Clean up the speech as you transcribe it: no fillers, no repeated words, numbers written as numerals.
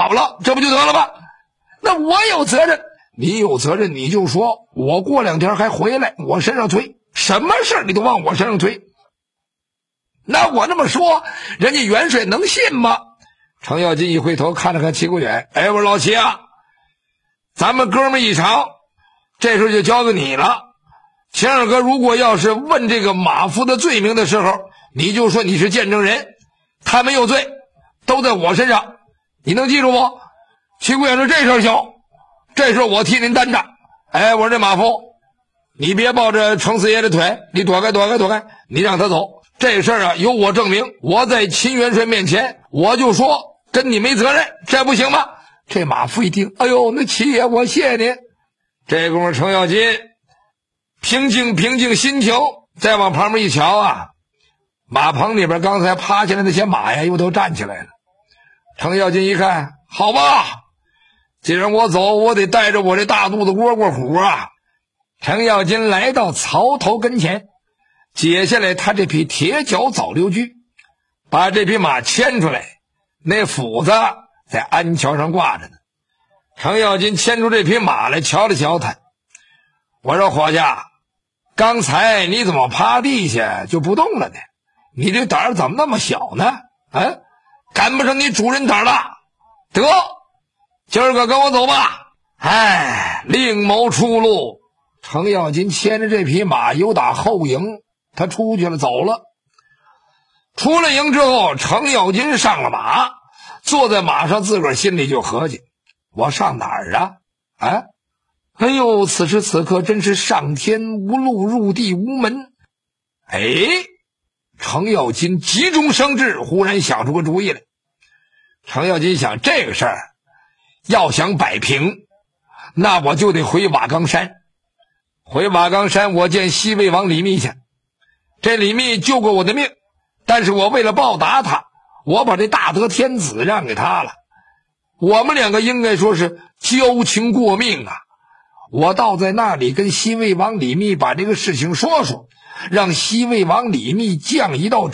好了，这不就得了吧？那我有责任，你有责任你就说，我过2天还回来，我身上推，什么事你都往我身上推。那我这么说，人家元帅能信吗？程咬金一回头看了看齐国远，哎，我说老齐啊，咱们哥们一场，这事就交给你了。秦二哥如果要是问这个马夫的罪名的时候，你就说你是见证人，他没有罪，都在我身上，你能记住不？齐国远说这事行，这事我替您担着。哎，我说这马夫，你别抱着程四爷的腿，你躲开，你让他走。这事啊，由我证明，我在秦元帅面前，我就说跟你没责任，这不行吗？这马夫一听，哎呦，那齐爷，我谢谢您。这功夫程咬金平静心情，再往旁边一瞧啊，马棚里边刚才趴下来那些马呀，又都站起来了。程咬金一看，好吧，既然我走，我得带着我这大肚子窝过苦啊。程咬金来到槽头跟前，解下来他这匹铁脚早溜驹，把这匹马牵出来，那斧子在鞍桥上挂着呢。程咬金牵出这匹马来，瞧了瞧他，我说伙计，刚才你怎么趴地下就不动了呢？你这胆儿怎么那么小呢？啊，赶不上你主人胆大。得，今儿个跟我走吧。哎，另谋出路。程咬金牵着这匹马由打后营，他出去了，走了。出了营之后，程咬金上了马，坐在马上，自个儿心里就合计，我上哪儿啊？啊，哎呦，此时此刻真是上天无路，入地无门。哎，程咬金急中生智，忽然想出个主意来。程咬金想，这个事儿要想摆平，那我就得回瓦岗山。回瓦岗山，我见西魏王李密去。这李密救过我的命，但是我为了报答他，我把这大德天子让给他了。我们两个应该说是交情过命啊。我倒在那里跟西魏王李密把这个事情说说，让西魏王李密降一道